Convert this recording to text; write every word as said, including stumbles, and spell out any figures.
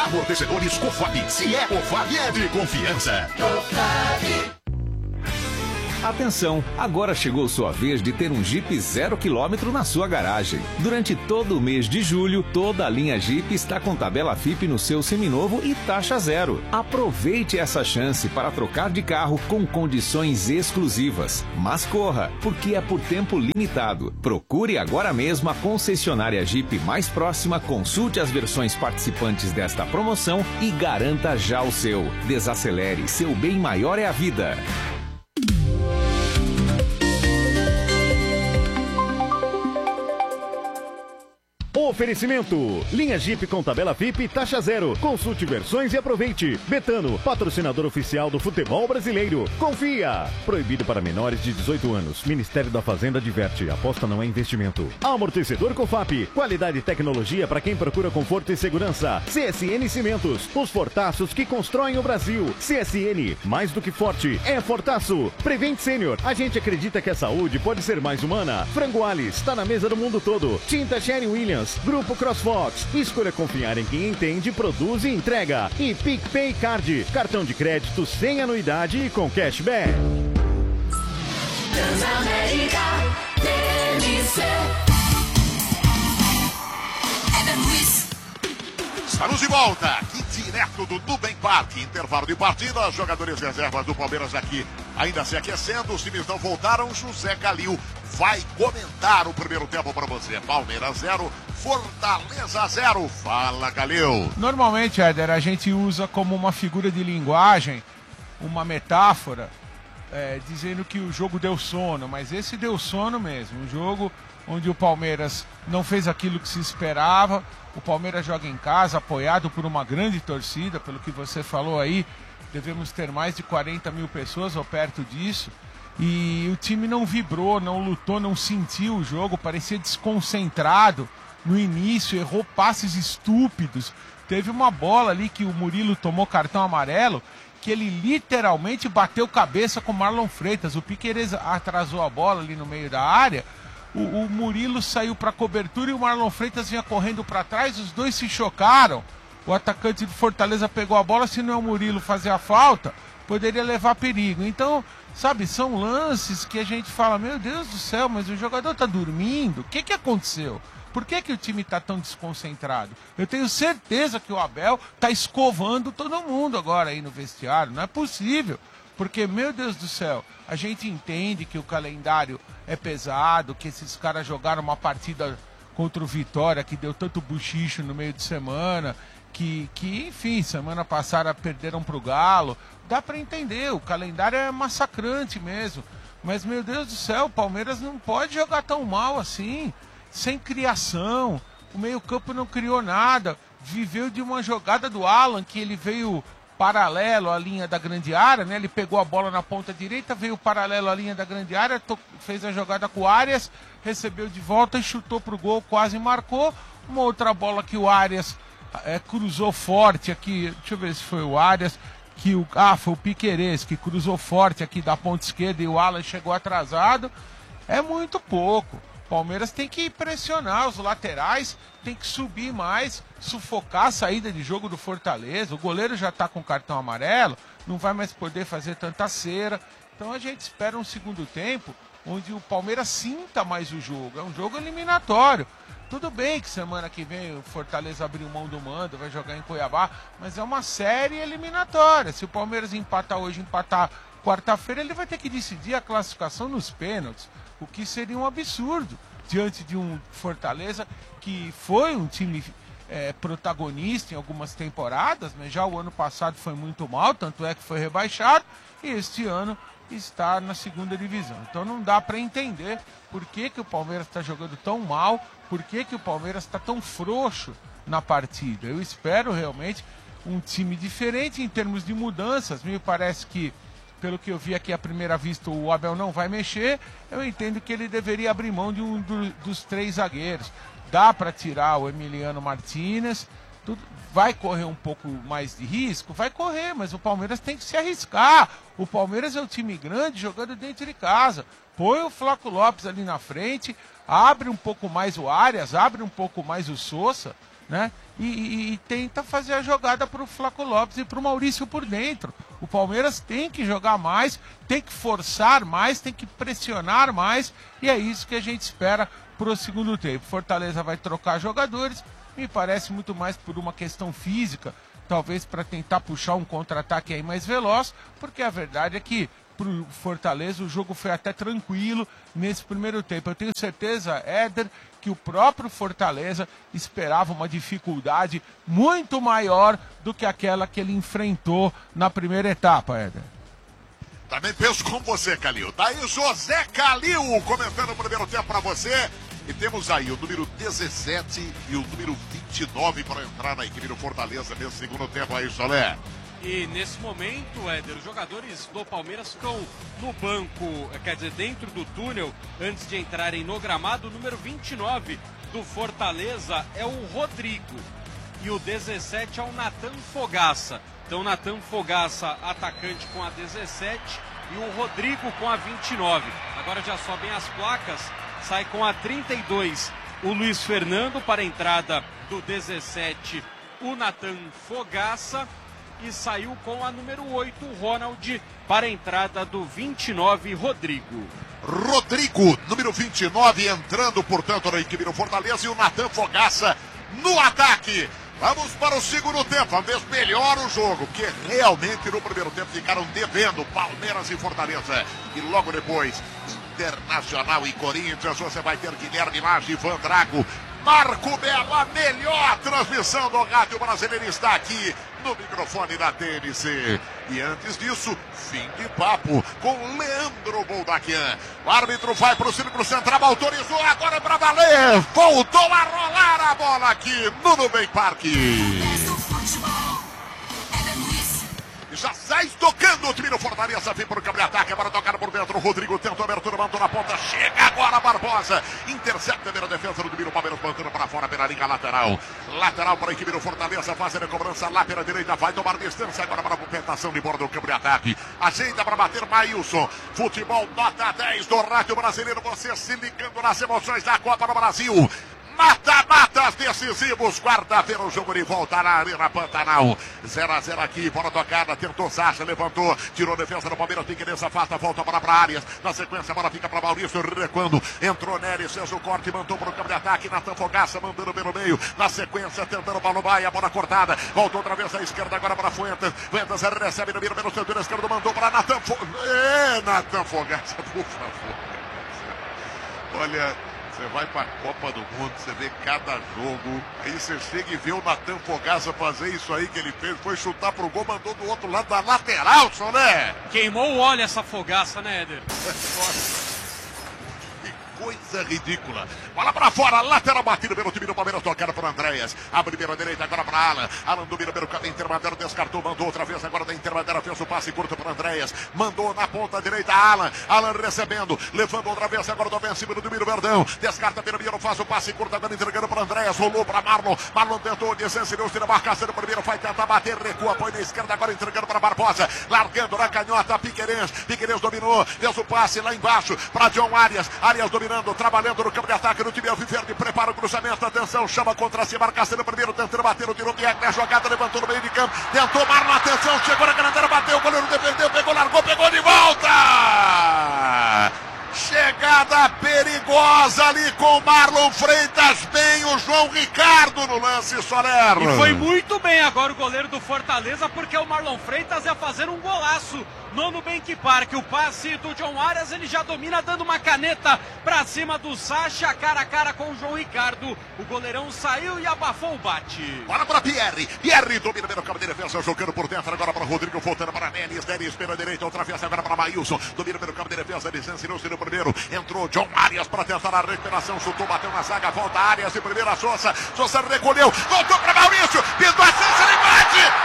Amortecedores Cofap. Se é Cofap, é de confiança. Cofap. Atenção, agora chegou sua vez de ter um Jeep zero quilômetro na sua garagem. Durante todo o mês de julho, toda a linha Jeep está com tabela F I P no seu seminovo e taxa zero. Aproveite essa chance para trocar de carro com condições exclusivas. Mas corra, porque é por tempo limitado. Procure agora mesmo a concessionária Jeep mais próxima, consulte as versões participantes desta promoção e garanta já o seu. Desacelere, seu bem maior é a vida. Oferecimento. Linha Jeep com tabela F I P, taxa zero. Consulte versões e aproveite. Betano, patrocinador oficial do futebol brasileiro. Confia. Proibido para menores de dezoito anos. Ministério da Fazenda adverte. Aposta não é investimento. Amortecedor Cofap. Qualidade e tecnologia para quem procura conforto e segurança. C S N Cimentos. Os fortaços que constroem o Brasil. C S N. Mais do que forte. É fortaço. Prevent Sênior. A gente acredita que a saúde pode ser mais humana. Frango Alice. Está na mesa do mundo todo. Tinta Sherry Williams. Grupo CrossFox. Escolha confiar em quem entende, produz e entrega. E PicPay Card. Cartão de crédito sem anuidade e com cashback. Transamérica T M C. Estamos de volta, aqui direto do Nubank Park. Intervalo de partida, jogadores reservas do Palmeiras aqui ainda se aquecendo. Os times não voltaram. José Calil vai comentar o primeiro tempo para você. Palmeiras zero, Fortaleza zero. Fala, Calil. Normalmente, Éder, a gente usa como uma figura de linguagem, uma metáfora, é, dizendo que o jogo deu sono, mas esse deu sono mesmo. Um jogo onde o Palmeiras não fez aquilo que se esperava. O Palmeiras joga em casa, apoiado por uma grande torcida, pelo que você falou aí. Devemos ter mais de quarenta mil pessoas ou perto disso. E o time não vibrou, não lutou, não sentiu o jogo, parecia desconcentrado no início, errou passes estúpidos. Teve uma bola ali que o Murilo tomou cartão amarelo, que ele literalmente bateu cabeça com o Marlon Freitas. O Piquerez atrasou a bola ali no meio da área. O, o Murilo saiu para cobertura e o Marlon Freitas vinha correndo para trás, os dois se chocaram. O atacante do Fortaleza pegou a bola, se não é o Murilo fazer a falta, poderia levar perigo. Então, sabe, são lances que a gente fala, meu Deus do céu, mas o jogador tá dormindo, o que que aconteceu? Por que que o time tá tão desconcentrado? Eu tenho certeza que o Abel tá escovando todo mundo agora aí no vestiário, não é possível. Porque, meu Deus do céu, a gente entende que o calendário é pesado, que esses caras jogaram uma partida contra o Vitória, que deu tanto buchicho no meio de semana, que, que enfim, semana passada perderam pro Galo. Dá para entender, o calendário é massacrante mesmo. Mas, meu Deus do céu, o Palmeiras não pode jogar tão mal assim, sem criação. O meio-campo não criou nada, viveu de uma jogada do Alan, que ele veio paralelo à linha da grande área, né? Ele pegou a bola na ponta direita, veio paralelo à linha da grande área, to- fez a jogada com o Arias, recebeu de volta e chutou pro gol, quase marcou. Uma outra bola que o Arias é, cruzou forte aqui, deixa eu ver se foi o Arias, que o, ah, foi o Piquerez, que cruzou forte aqui da ponta esquerda e o Alan chegou atrasado. É muito pouco. Palmeiras tem que pressionar os laterais, tem que subir mais, sufocar a saída de jogo do Fortaleza. O goleiro já está com cartão amarelo, não vai mais poder fazer tanta cera. Então a gente espera um segundo tempo onde o Palmeiras sinta mais o jogo. É um jogo eliminatório. Tudo bem que semana que vem o Fortaleza abriu mão do mando, vai jogar em Cuiabá, mas é uma série eliminatória. Se o Palmeiras empatar hoje, empatar quarta-feira, ele vai ter que decidir a classificação nos pênaltis, o que seria um absurdo diante de um Fortaleza que foi um time é, protagonista em algumas temporadas, né? Já o ano passado foi muito mal, tanto é que foi rebaixado, e este ano está na segunda divisão. Então não dá para entender por que, que o Palmeiras está jogando tão mal, por que, que o Palmeiras está tão frouxo na partida. Eu espero realmente um time diferente em termos de mudanças. Me parece que, pelo que eu vi aqui à primeira vista, o Abel não vai mexer. Eu entendo que ele deveria abrir mão de um do, dos três zagueiros. Dá para tirar o Emiliano Martínez, tudo, vai correr um pouco mais de risco? Vai correr, mas o Palmeiras tem que se arriscar. O Palmeiras é um time grande jogando dentro de casa. Põe o Flaco Lopes ali na frente, abre um pouco mais o Arias, abre um pouco mais o Sousa, né? E, e, e tenta fazer a jogada para o Flaco Lopes e para o Maurício por dentro. O Palmeiras tem que jogar mais, tem que forçar mais, tem que pressionar mais, e é isso que a gente espera para o segundo tempo. Fortaleza vai trocar jogadores, me parece muito mais por uma questão física, talvez para tentar puxar um contra-ataque aí mais veloz, porque a verdade é que para o Fortaleza o jogo foi até tranquilo nesse primeiro tempo. Eu tenho certeza, Éder, que o próprio Fortaleza esperava uma dificuldade muito maior do que aquela que ele enfrentou na primeira etapa, Éder. Também penso com você, Calil. Daí José Calil comentando o primeiro tempo para você. E temos aí o número dezessete e o número vinte e nove para entrar na equipe do Fortaleza nesse segundo tempo aí, Solé. E nesse momento, Éder, os jogadores do Palmeiras ficam no banco, quer dizer, dentro do túnel, antes de entrarem no gramado. O número vinte e nove do Fortaleza é o Rodrigo e o dezessete é o Natan Fogaça. Então, Natan Fogaça, atacante com a dezessete, e o Rodrigo com a vinte e nove. Agora já sobem as placas, sai com a trinta e dois o Luiz Fernando para a entrada do dezessete, o Natan Fogaça. E saiu com a número oito, o Ronald, para a entrada do vinte e nove, Rodrigo. Rodrigo, número vinte e nove, entrando, portanto, na equipe do Fortaleza, e o Natan Fogaça no ataque. Vamos para o segundo tempo, talvez melhor o jogo, porque realmente no primeiro tempo ficaram devendo Palmeiras e Fortaleza. E logo depois, Internacional e Corinthians, você vai ter Guilherme Lage e Van Drago. Marco Belo, a melhor transmissão do Rádio Brasileiro está aqui no microfone da T N C. E antes disso, fim de papo com Leandro Boldaquian. O árbitro vai para o círculo central, autorizou, agora é para valer. Voltou a rolar a bola aqui no Nubank Parque. Já sai tocando o time do Fortaleza, vem para o campo de ataque, agora tocado por dentro, o Rodrigo tentou a abertura, mandou na ponta, chega agora Barbosa, intercepta a primeira defesa do time do Palmeiras, mandando para fora pela linha lateral, lateral para a equipe do Fortaleza, fazendo a cobrança lá pela direita, vai tomar distância agora para a movimentação de bordo do campo de ataque, ajeita para bater Maílson, futebol nota dez do Rádio Brasileiro, você se ligando nas emoções da Copa do Brasil. Mata-matas decisivos, quarta-feira o jogo de volta na Arena Pantanal. zero a zero aqui, bola tocada, tentou Sacha, levantou, tirou a defesa do Palmeiras, Piqueires afasta, volta para a área. Na sequência a bola fica para Maurício, recuando, entrou Nery, fez o corte, mandou para o campo de ataque, Natan Fogaça mandando pelo meio. Na sequência, tentando o Paulo Baia, a bola cortada, voltou outra vez à esquerda, agora para Fuentes. Fuentes recebe no meio, pelo centro esquerdo, mandou para Natan Fogaça. É, Natan Fogaça, por favor. Olha... Você vai para a Copa do Mundo, você vê cada jogo, aí você chega e vê o Natan Fogaça fazer isso aí que ele fez, foi chutar pro gol, mandou do outro lado da lateral, Soné. Queimou o óleo essa Fogaça, né, Éder? Coisa ridícula. Bola pra fora, lateral batido pelo time do Palmeiras, tocada por Andréas. Abre pela direita, agora pra Alan. Alan domina pelo caminho intermediário, descartou, mandou outra vez, agora da intermediária, fez o passe curto por Andréas. Mandou na ponta direita, Alan. Alan recebendo, levando outra vez, agora do vencimento do Miro Verdão. Descarta pelo meio, faz o passe curto, agora entregando para Andréas. Rolou pra Marlon. Marlon tentou, desensinou, tira a marcação do primeiro, vai tentar bater, recua, põe na esquerda, agora entregando para Barbosa. Largando na canhota, Piqueires. Piqueires dominou, fez o passe lá embaixo para John Arias. Arias dominando. Trabalhando no campo de ataque no time Alviverde, prepara o cruzamento, atenção, chama contra si, marcação no primeiro, tentando bater, o tirou Bianchi na jogada, levantou no meio de campo, tentou Marlon, atenção, chegou na grandeira, bateu, o goleiro defendeu, pegou, largou, pegou de volta! Chegada perigosa ali com o Marlon Freitas, bem o João Ricardo no lance, Soler. E foi muito bem agora o goleiro do Fortaleza, porque o Marlon Freitas ia fazer um golaço no Nubank Park. O passe do John Arias, ele já domina, dando uma caneta pra cima do Sacha, cara a cara com o João Ricardo. O goleirão saiu e abafou o bate. Bola para Pierre, Pierre domina pelo campo de defesa, jogando por dentro, agora para Rodrigo, voltando para Neres, Neres pela direita, outra vez agora para Maílson, domina pelo campo de defesa, licenciou-se no primeiro, entrou John Arias para tentar a recuperação, chutou, bateu na zaga, volta Arias de primeira, Sousa, Sousa recolheu, voltou para Maurício, pintou a chance, ele bate!